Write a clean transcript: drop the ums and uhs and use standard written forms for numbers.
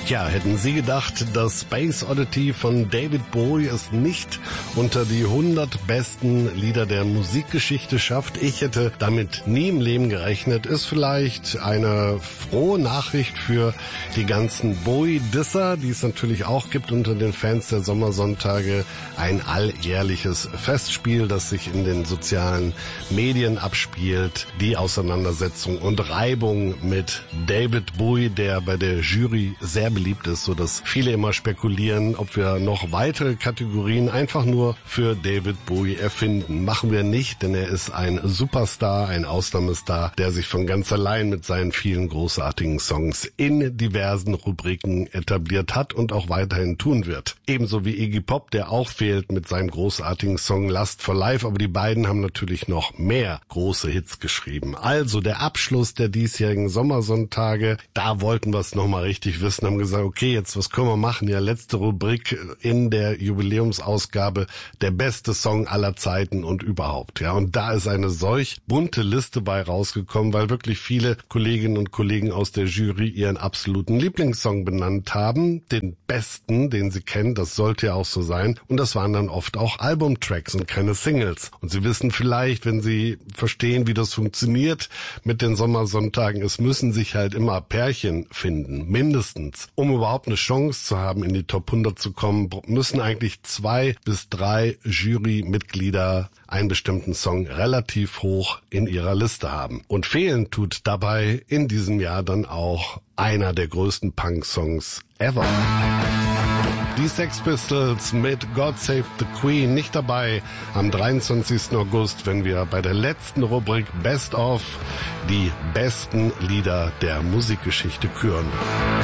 Tja, hätten Sie gedacht, dass Space Oddity von David Bowie es nicht unter die 100 besten Lieder der Musikgeschichte schafft? Ich hätte damit nie im Leben gerechnet. Ist vielleicht eine frohe Nachricht für die ganzen Bowie-Disser, die es natürlich auch gibt unter den Fans der Sommersonntage. Ein alljährliches Festspiel, das sich in den sozialen Medien abspielt. Die Auseinandersetzung und Reibung mit David Bowie, der bei der Jury sehr beliebt ist, so dass viele immer spekulieren, ob wir noch weitere Kategorien einfach nur für David Bowie erfinden. Machen wir nicht, denn er ist ein Superstar, ein Ausnahmestar, der sich von ganz allein mit seinen vielen großartigen Songs in diversen Rubriken etabliert hat und auch weiterhin tun wird. Ebenso wie Iggy Pop, der auch fehlt mit seinem großartigen Song Lust for Life, aber die beiden haben natürlich noch mehr große Hits geschrieben. Also der Abschluss der diesjährigen Sommersonntage, da wollten wir es nochmal richtig wissen, haben gesagt, okay, jetzt was können wir machen? Ja, letzte Rubrik in der Jubiläumsausgabe, der beste Song aller Zeiten und überhaupt. Ja, und da ist eine solch bunte Liste bei rausgekommen, weil wirklich viele Kolleginnen und Kollegen aus der Jury ihren absoluten Lieblingssong benannt haben, den besten, den sie kennen, das sollte ja auch so sein. Und das waren dann oft auch Albumtracks und keine Singles. Und Sie wissen vielleicht, wenn Sie verstehen, wie das funktioniert mit den Sommersonntagen, es müssen sich halt immer Pärchen finden, mindestens. Um überhaupt eine Chance zu haben, in die Top 100 zu kommen, müssen eigentlich 2 bis 3 Jurymitglieder einen bestimmten Song relativ hoch in ihrer Liste haben. Und fehlen tut dabei in diesem Jahr dann auch einer der größten Punk-Songs ever. Die Sex Pistols mit God Save the Queen nicht dabei am 23. August, wenn wir bei der letzten Rubrik Best of die besten Lieder der Musikgeschichte küren.